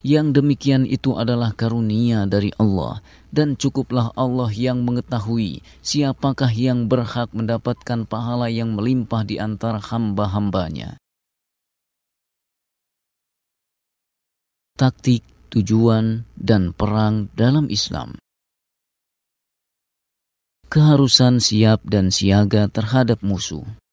Yang demikian itu adalah karunia dari Allah, dan cukuplah Allah yang mengetahui siapakah yang berhak mendapatkan pahala yang melimpah di antara hamba-hambanya. Taktik, tujuan, dan perang dalam Islam. Keharusan siap dan siaga terhadap musuh.